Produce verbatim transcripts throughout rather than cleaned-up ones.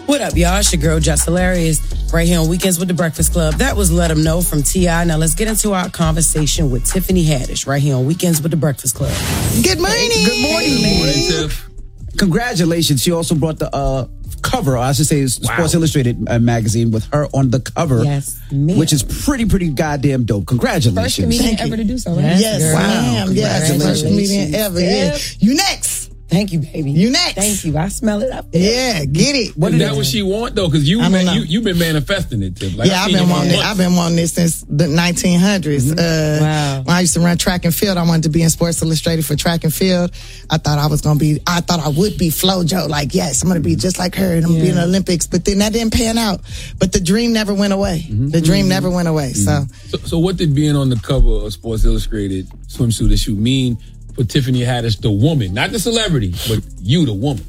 What up, y'all? It's your girl, Just Hilarious, right here on Weekends with the Breakfast Club. That was Let 'Em Know from T I. Now let's get into our conversation with Tiffany Haddish, right here on Weekends with the Breakfast Club. Good morning. Good morning. Good morning, Tiff. Congratulations. She also brought the uh, cover, or I should say Sports Wow. Illustrated uh, magazine with her on the cover. Yes, ma'am. Which is pretty, pretty goddamn dope. Congratulations. First comedian Thank ever you. to do so, right? Yes, Yes, girl. ma'am. Yes, Congratulations. first comedian ever. Yeah. You next. Thank you, baby. You next. Thank you. I smell it up there. Yeah, get it. What Is did that it- what she want though? Because you I don't man, know. you you've been manifesting it, Tiff. Like, Yeah, I've seen been you wanting it. once. I've been wanting this since the nineteen hundreds. Uh, Wow. When I used to run track and field, I wanted to be in Sports Illustrated for track and field. I thought I was going to be, I thought I would be FloJo. Like, yes, I'm going to be just like her and I'm going to be in the Olympics. But then that didn't pan out. But the dream never went away. The dream never went away. So, So, so what did being on the cover of Sports Illustrated swimsuit issue mean for Tiffany Haddish, the woman, not the celebrity, but you, the woman?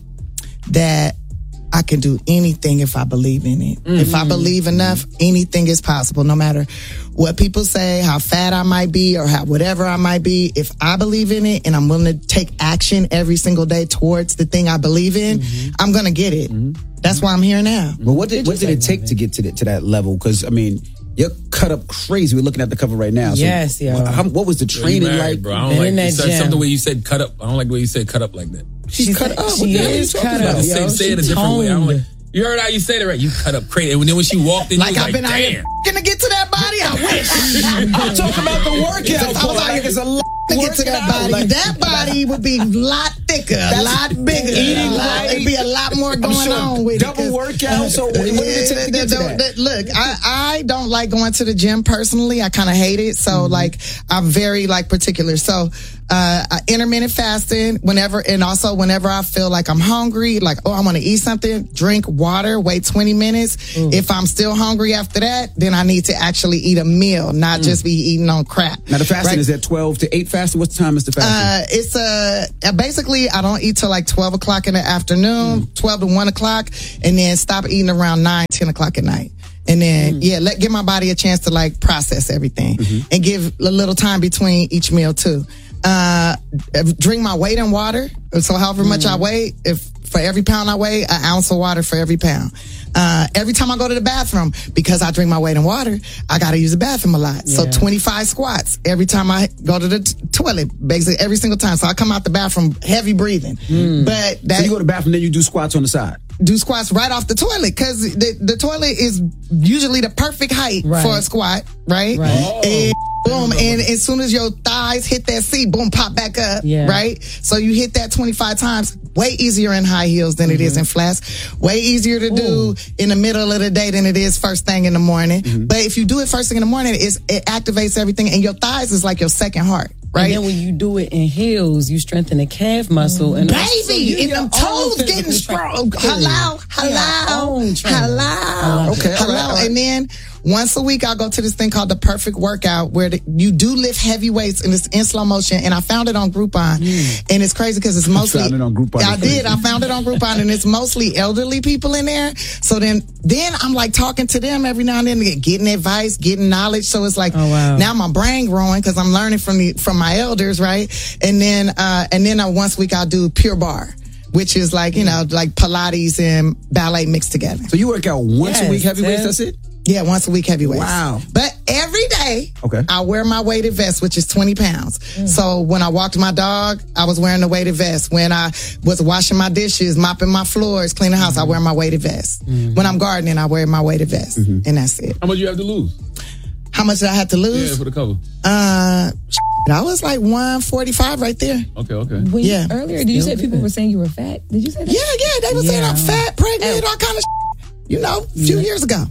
that I can do anything if I believe in it. Mm-hmm. If I believe enough, anything is possible, no matter what people say, how fat I might be or how whatever I might be. If I believe in it and I'm willing to take action every single day towards the thing I believe in, Mm-hmm. I'm going to get it. That's why I'm here now. But what did, what did it take to get to, the, to that level? Because, I mean, you're cut up crazy. We're looking at the cover right now. So Yes, yo. How, what was the You training married, like? bro. I don't Been like in you that said gym. something the way you said cut up. I don't like the way you said cut up like that. She's cut up. She What the hell are you is talking cut about? up, Say, yo. say it a She different way. I don't toned. like. You heard how you said it right. You cut up crazy. And then when she walked in, Like you I've was been like, out here damn. to get to that body, I wish. I'm talking about the workout. I was out here Like, it's a lot to get to that body. Like, that body would be a lot thicker, a lot bigger. Eating a lot, right. It'd be a lot more I'm going sure on with double it. 'cause- workout. So what did it take to get to Don't- that? Look, I, I don't like going to the gym personally. I kind of hate it. So Mm-hmm. like, I'm very like particular. So, uh, I- intermittent fasting whenever, and also whenever I feel like I'm hungry, like, oh, I want to eat something, drink water, wait twenty minutes. If I'm still hungry after that, then I need to actually eat a meal, not just be eating on crap. Now, the fasting Right? is at twelve to eight fasting? What time is the fasting? Uh, it's uh, uh, basically I don't eat till like twelve o'clock in the afternoon, Mm. twelve to one o'clock, and then stop eating around nine, ten o'clock at night. And then, Mm. yeah, let give my body a chance to like process everything Mm-hmm. and give a little time between each meal too. Uh, drink my weight in water. So however much Mm. I weigh, if for every pound I weigh, an ounce of water for every pound. Uh, every time I go to the bathroom, because I drink my weight in water, I gotta use the bathroom a lot. So Yeah. twenty-five squats every time I go to the t- toilet, basically every single time. So I come out the bathroom heavy breathing. But that so you go to the bathroom, then you do squats on the side. do squats right off the toilet because the, the toilet is usually the perfect height Right. for a squat, right? Right. And boom, and as soon as your thighs hit that seat, boom, pop back up, Yeah. right? So you hit that twenty-five times, way easier in high heels than it is in flats, way easier to do in the middle of the day than it is first thing in the morning. But if you do it first thing in the morning, it's, it activates everything, and your thighs is like your second heart, right? And then when you do it in heels, you strengthen the calf muscle. And also you Baby, and your them own toes physical getting strong. strength. Hello, Yeah, hello, own training. hello. Okay, all hello. right, all right. And then once a week, I'll go to this thing called the Perfect Workout, where the, you do lift heavy weights and it's in slow motion. And I found it on Groupon, and it's crazy because it's mostly. found it on Groupon. I did. I found it on Groupon, and it's mostly elderly people in there. So then, then I'm like talking to them every now and then, getting advice, getting knowledge. So it's like Oh, wow. now my brain growing because I'm learning from the from my elders, right? And then, uh, and then uh, once a week I'll do Pure Barre, which is like, you know, like Pilates and ballet mixed together. So you work out once Yes, a week, heavy weights, Tiff. that's it? Yeah, once a week heavy weights. Wow. But every day, Okay. I wear my weighted vest, which is twenty pounds. So when I walked my dog, I was wearing the weighted vest. When I was washing my dishes, mopping my floors, cleaning the house, I wear my weighted vest. When I'm gardening, I wear my weighted vest. And that's it. How much you have to lose? How much did I have to Yeah, lose? for the cover. Uh, I was like one forty-five right there. Okay, okay. When Yeah. you, earlier, did you say people were saying you were fat? Did you say that? Yeah, yeah, they were saying I'm fat, pregnant, all kind of you know, a few years ago.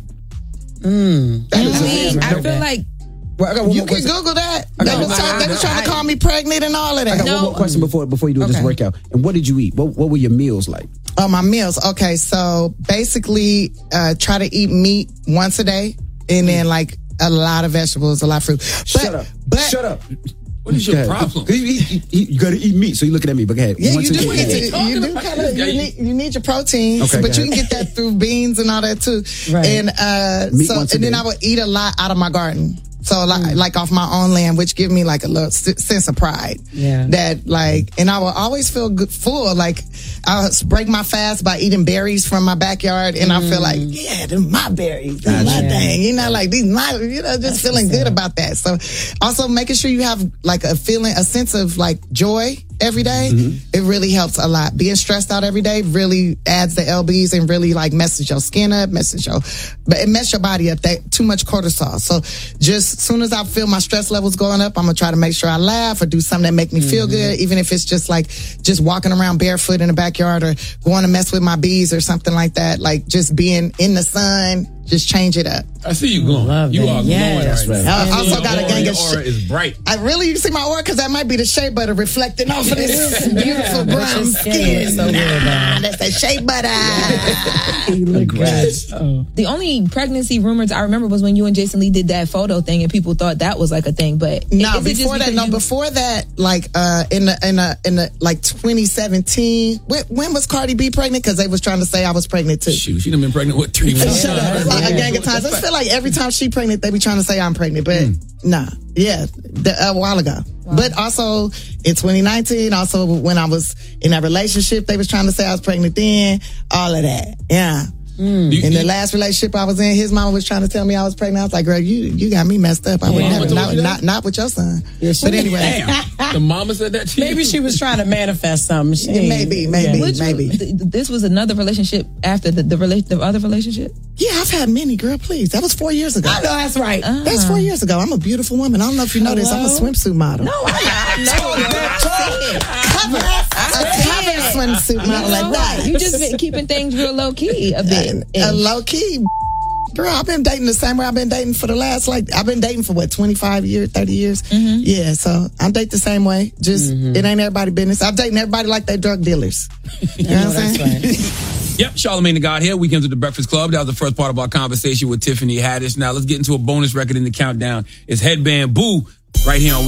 That I is mean, I amazing. feel like Well, I got one You more can question. Google that. I They got was, one- trying, they was trying to call me pregnant and all of I that. got one more question before before you do this Okay. workout. And what did you eat? What what were your meals like? Oh, my meals. Okay, so basically, uh, try to eat meat once a day, and then like a lot of vegetables, a lot of fruit. But, Shut up. But Shut up. What is Go your ahead. problem? You, you, you, you gotta eat meat, so you looking at me, but go ahead. Yeah, Once you a do week. need to. You talking do about kind this of. guy? You need, you need your protein, Okay, but go you can ahead. get that through beans and all that too. Right. And uh, Meat so, once a and then day. I would eat a lot out of my garden. So like, Mm. like off my own land, which give me like a little s- sense of pride. Yeah. That like, and I will always feel good, full. Like I'll break my fast by eating berries from my backyard, and I feel like, yeah, they're my berries, they're my Yeah. thing. You know, like these my, you know, just That's feeling what's good up. about that. So also making sure you have like a feeling, a sense of like joy every day, it really helps a lot. Being stressed out every day really adds the L Bs and really like messes your skin up, messes your, but it messes your body up. That too much cortisol. So just as soon as I feel my stress levels going up, I'm gonna try to make sure I laugh or do something that make me feel good, even if it's just like just walking around barefoot in the backyard or going to mess with my bees or something like that. Like just being in the sun, just change it up. I see you glowing. Love you that. are glowing Yes. right now. I also Your got a aura- gang your of aura shit. is bright. I really, you see my aura? Because that might be the shea butter reflecting off of this beautiful but brown your skin skin. looks so good, Nah, man. that's that shea butter. You look Congrats. good. The only pregnancy rumors I remember was when you and Jason Lee did that photo thing, and people thought that was like a thing. But No, is it just before that, because no, you- before that, like uh, in the in the in the like twenty seventeen. When, when was Cardi B pregnant? Because they was trying to say I was pregnant too. Shoot, she done been pregnant with three months. Shut up. It's like a gang of times. I feel like every time she pregnant, they be trying to say I'm pregnant, but nah, yeah, the, a while ago. But also in twenty nineteen, also when I was in that relationship, they was trying to say I was pregnant then. All of that, yeah. You- In the you- last relationship I was in, his mama was trying to tell me I was pregnant. I was like, girl, you you got me messed up. I would Your mama never, told not, you that? not not with your son. But anyway, Damn. The mama said that to you? Maybe she was trying to manifest something. She Yeah, maybe, maybe. Yeah. Which- maybe. th- this was another relationship after the the, rela- the other relationship. yeah, I've had many, girl. Please, that was four years ago. I know that's right. That's four years ago. I'm a beautiful woman. I don't know if you know this. I'm a Hello? swimsuit model. No, I know. cover, a cover swimsuit model like that. You just been keeping things real low key a bit. a low key. Girl, I've been dating the same way I've been dating for the last, like, I've been dating for what, twenty-five years, thirty years? Mm-hmm. Yeah, so I date the same way. Just, it ain't everybody business. I'm dating everybody like they drug dealers. You know what I'm saying? Yep, Charlamagne the God here. Weekends with the Breakfast Club. That was the first part of our conversation with Tiffany Haddish. Now let's get into a bonus record in the countdown. It's Headband Boo right here on